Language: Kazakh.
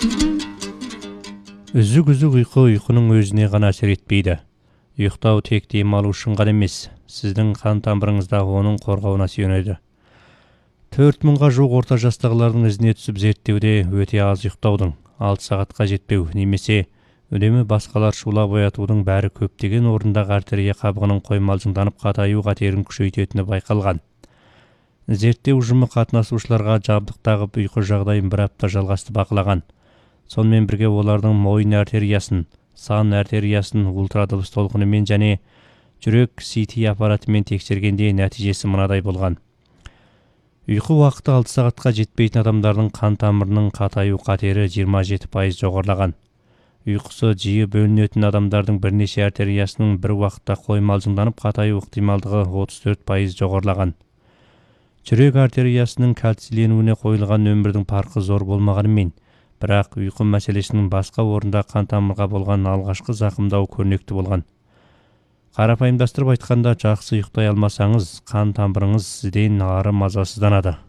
Үзік-үзік ұйқының өзіне ғана әсер етпейді. Ұйықтау тек демалу үшін ғана емес, сіздің қан тамырыңыздағы оның қорғауына сүйенеді. 4000-ға жуық орта жастағылардың ізіне түсіп зерттеуде өте аз ұйықтаудың, 6 сағатқа жетпеу немесе үнемі басқалар шулап оятудың бәрі көптеген орындағы артерия қабығының қоймалжыңданып қатаю қатерін күшейтетіні байқалған. Зерттеу ұжымы қатынасушыларға жабдық тағып ұйқы жағдайын бір апта жалғасты бақылаған. Сонымен бірге олардың мойын артериясын, сан артериясын ультрадыбыс толқынымен және жүрек CT аппаратымен тексергенде нәтижесі мынадай болған. Ұйқы уақыты 6 сағатқа жетпейтін адамдардың қан тамырының қатаю қатері 27% жоғарылаған. Ұйқысы жиі бөлінетін адамдардың бірнеше артериясының бір уақытта қоймалжыңданып қатаю ықтималдығы 34% жоғарылаған. Жүрек артериясының кальцийленуіне қойылған нөмірдің парқы зор болмағанымен, бірақ ұйқы мәселесінің басқа орында қан тамырға болған алғашқы зақымдау көрнекті болған. Қарапайымдастырып айтқанда, жақсы ұйықтай алмасаңыз, қан тамырыңыз сізден ары мазасызданады.